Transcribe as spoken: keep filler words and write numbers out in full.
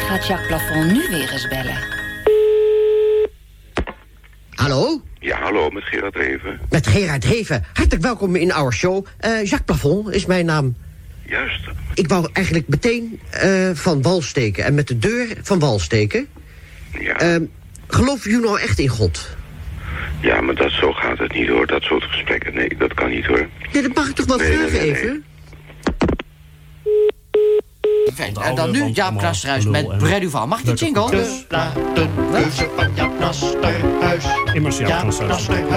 gaat Jacques Plafond nu weer eens bellen. Hallo? Ja, hallo, met Gerard Reven. Met Gerard Reven. Hartelijk welkom in our show. Uh, Jacques Plafond is mijn naam. Juist. Ik wou eigenlijk meteen uh, van wal steken. En met de deur van wal steken. Ja. Uh, geloven jullie nou echt in God? Ja, maar dat, zo gaat het niet hoor, dat soort gesprekken. Nee, dat kan niet hoor. Nee, dat mag ik toch wel nee, vragen nee, nee, even? nee. Fijn, en dan nu Jaap Plasterhuis met Brett Duval. Mag die jingle? Dus laat de keuze van Jaap Plasterhuis. Immers Jaap Plasterhuis.